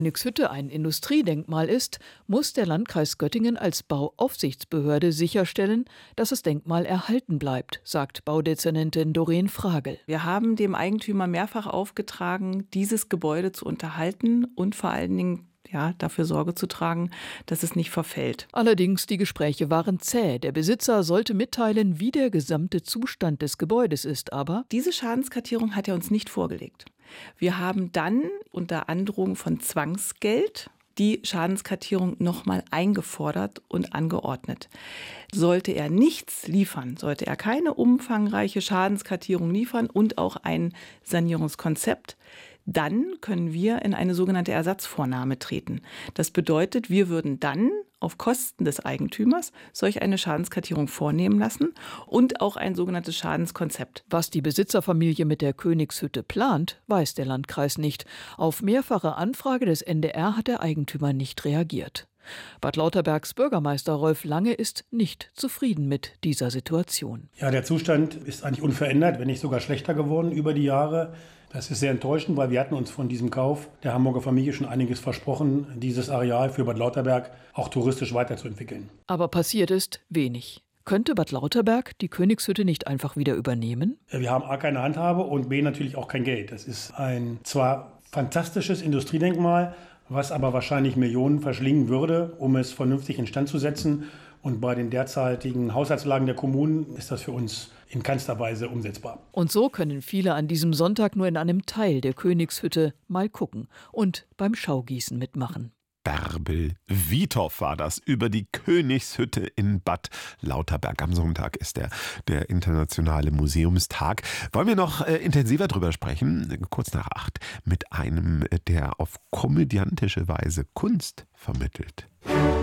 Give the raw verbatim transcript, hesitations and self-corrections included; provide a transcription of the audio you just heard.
Königshütte ein Industriedenkmal ist, muss der Landkreis Göttingen als Bauaufsichtsbehörde sicherstellen, dass das Denkmal erhalten bleibt, sagt Baudezernentin Doreen Fragel. Wir haben dem Eigentümer mehrfach aufgetragen, dieses Gebäude zu unterhalten und vor allen Dingen ja, dafür Sorge zu tragen, dass es nicht verfällt. Allerdings, die Gespräche waren zäh. Der Besitzer sollte mitteilen, wie der gesamte Zustand des Gebäudes ist, aber diese Schadenskartierung hat er uns nicht vorgelegt. Wir haben dann unter Androhung von Zwangsgeld die Schadenskartierung nochmal eingefordert und angeordnet. Sollte er nichts liefern, sollte er keine umfangreiche Schadenskartierung liefern und auch ein Sanierungskonzept, dann können wir in eine sogenannte Ersatzvornahme treten. Das bedeutet, wir würden dann auf Kosten des Eigentümers solch eine Schadenskartierung vornehmen lassen und auch ein sogenanntes Schadenskonzept. Was die Besitzerfamilie mit der Königshütte plant, weiß der Landkreis nicht. Auf mehrfache Anfrage des N D R hat der Eigentümer nicht reagiert. Bad Lauterbergs Bürgermeister Rolf Lange ist nicht zufrieden mit dieser Situation. Ja, der Zustand ist eigentlich unverändert, wenn nicht sogar schlechter geworden über die Jahre. Das ist sehr enttäuschend, weil wir hatten uns von diesem Kauf der Hamburger Familie schon einiges versprochen, dieses Areal für Bad Lauterberg auch touristisch weiterzuentwickeln. Aber passiert ist wenig. Könnte Bad Lauterberg die Königshütte nicht einfach wieder übernehmen? Wir haben A, keine Handhabe und B, natürlich auch kein Geld. Das ist ein zwar fantastisches Industriedenkmal, was aber wahrscheinlich Millionen verschlingen würde, um es vernünftig instand zu setzen. Und bei den derzeitigen Haushaltslagen der Kommunen ist das für uns in keinster Weise umsetzbar. Und so können viele an diesem Sonntag nur in einem Teil der Königshütte mal gucken und beim Schaugießen mitmachen. Bärbel Wiethoff war das über die Königshütte in Bad Lauterberg. Am Sonntag ist der, der internationale Museumstag. Wollen wir noch äh, intensiver drüber sprechen? Kurz nach acht mit einem, der auf komödiantische Weise Kunst vermittelt.